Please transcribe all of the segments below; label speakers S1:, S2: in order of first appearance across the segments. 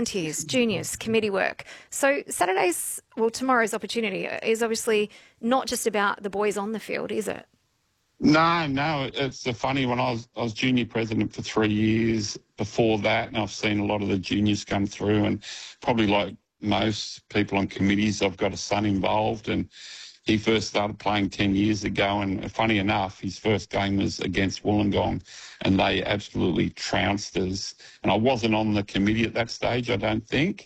S1: volunteers, juniors, committee work. So tomorrow's opportunity is obviously not just about the boys on the field, is it?
S2: No, it's a funny one. I was junior president for 3 years before that, and I've seen a lot of the juniors come through, and probably like most people on committees, I've got a son involved, and he first started playing 10 years ago, and funny enough, his first game was against Wollongong, and they absolutely trounced us. And I wasn't on the committee at that stage, I don't think.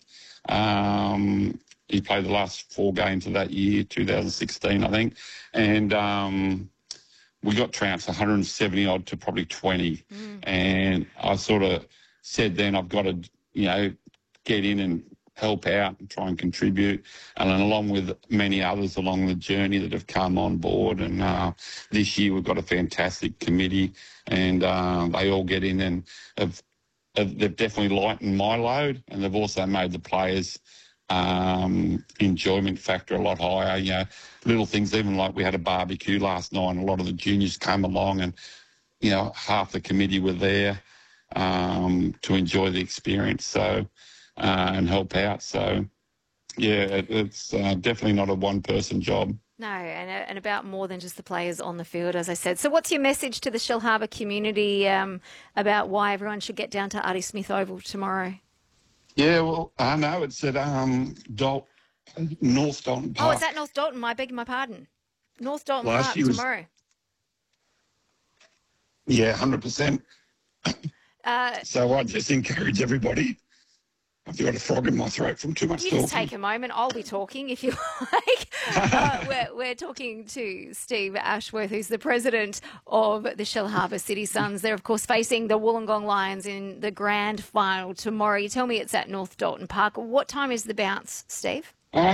S2: He played the last 4 games of that year, 2016, I think, and we got trounced 170 odd to probably 20. And I sort of said then I've got to, get in and help out and try and contribute. And then along with many others along the journey that have come on board. And this year we've got a fantastic committee, and they all get in and they've definitely lightened my load, and they've also made the players' enjoyment factor a lot higher. Little things, even like we had a barbecue last night, and a lot of the juniors came along, and half the committee were there to enjoy the experience, so and help out. So it's definitely not a one-person job.
S1: No, and about more than just the players on the field, as I said. So what's your message to the Shellharbour community about why everyone should get down to Artie Smith Oval tomorrow?
S2: Yeah, well, I know it's at North Dalton Park.
S1: Oh, it's at North Dalton. I beg my pardon. North Dalton Park tomorrow.
S2: Yeah, 100%. So I just encourage everybody. I've got a frog in my throat from too much talking.
S1: Just take a moment. I'll be talking if you like. We're talking to Steve Ashworth, who's the president of the Shellharbour City Suns. They're, of course, facing the Wollongong Lions in the grand final tomorrow. You tell me it's at North Dalton Park. What time is the bounce, Steve?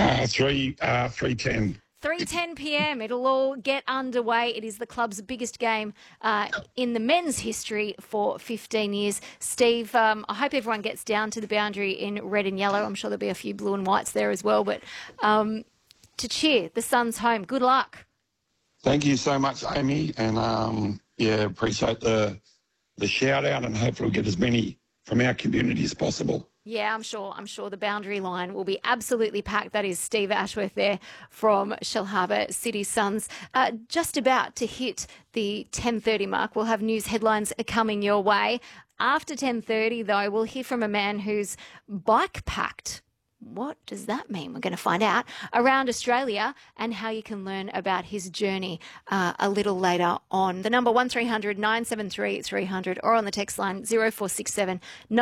S2: 3:10.
S1: 3:10 p.m. It'll all get underway. It is the club's biggest game in the men's history for 15 years. Steve, I hope everyone gets down to the boundary in red and yellow. I'm sure there'll be a few blue and whites there as well. But to cheer the Suns home, good luck.
S2: Thank you so much, Amy. And, appreciate the shout out, and hopefully we'll get as many from our community as possible.
S1: Yeah, I'm sure the boundary line will be absolutely packed. That is Steve Ashworth there from Shellharbour City Suns. Just about to hit the 10:30 mark. We'll have news headlines coming your way. After 10:30, though, we'll hear from a man who's bike-packed. What does that mean? We're going to find out around Australia and how you can learn about his journey a little later on. The number 1300 973 300 or on the text line 0467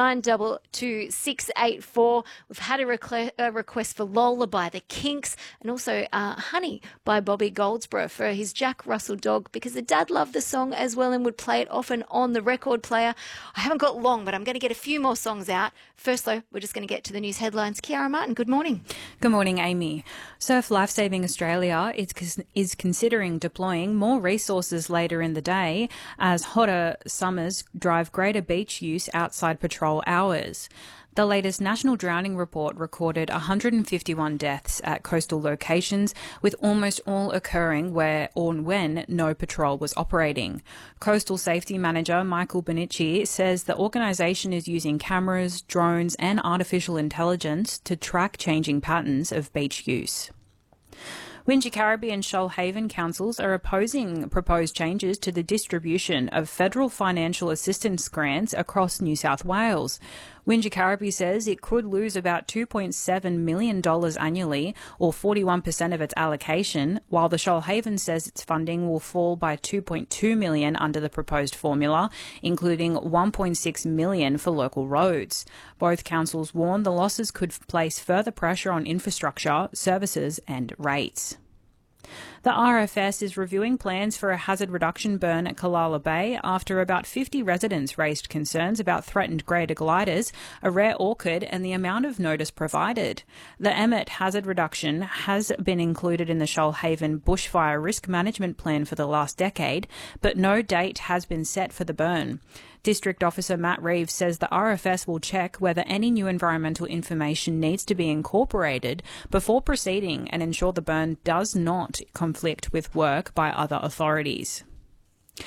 S1: 922 684. We've had a request for Lola by the Kinks, and also Honey by Bobby Goldsboro for his Jack Russell dog, because the dad loved the song as well and would play it often on the record player. I haven't got long, but I'm going to get a few more songs out. First, though, we're just going to get to the news headlines. Kiara Martin, good morning.
S3: Good morning, Amy. Surf Lifesaving Australia is considering deploying more resources later in the day as hotter summers drive greater beach use outside patrol hours. The latest National Drowning Report recorded 151 deaths at coastal locations, with almost all occurring where or when no patrol was operating. Coastal Safety Manager Michael Bonici says the organisation is using cameras, drones and artificial intelligence to track changing patterns of beach use. Wingecarribee and Shoalhaven councils are opposing proposed changes to the distribution of federal financial assistance grants across New South Wales. Wingecarribee says it could lose about $2.7 million annually, or 41% of its allocation, while the Shoalhaven says its funding will fall by $2.2 million under the proposed formula, including $1.6 million for local roads. Both councils warn the losses could place further pressure on infrastructure, services and rates. The RFS is reviewing plans for a hazard reduction burn at Killala Bay after about 50 residents raised concerns about threatened greater gliders, a rare orchid and the amount of notice provided. The Emmett hazard reduction has been included in the Shoalhaven bushfire risk management plan for the last decade, but no date has been set for the burn. District Officer Matt Reeves says the RFS will check whether any new environmental information needs to be incorporated before proceeding and ensure the burn does not conflict with work by other authorities.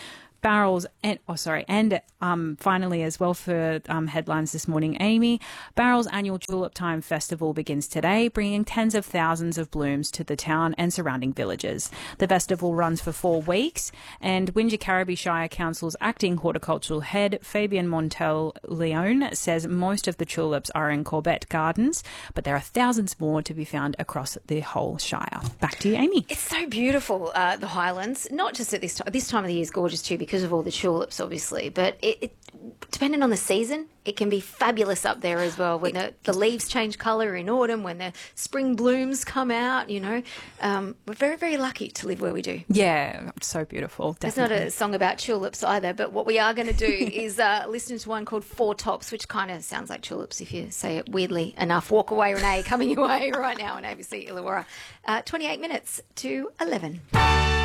S3: Barrels and finally as well for headlines this morning, Amy, Barrel's annual Tulip Time Festival begins today, bringing tens of thousands of blooms to the town and surrounding villages. The festival runs for 4 weeks, and Wingecarribee Shire Council's acting horticultural head, Fabian Montel-Leone, says most of the tulips are in Corbett Gardens, but there are thousands more to be found across the whole Shire. Back to you, Amy.
S1: It's so beautiful, the Highlands, not just at this time. This time of the year is gorgeous too because of all the tulips, obviously, but it depending on the season, it can be fabulous up there as well. When the leaves change colour in autumn, when the spring blooms come out, we're very, very lucky to live where we do.
S3: Yeah, so beautiful. Definitely.
S1: It's not a song about tulips either, but what we are going to do is listen to one called Four Tops, which kind of sounds like tulips if you say it weirdly enough. Walk Away, Renee, coming your way right now on ABC Illawarra. 28 minutes to 11.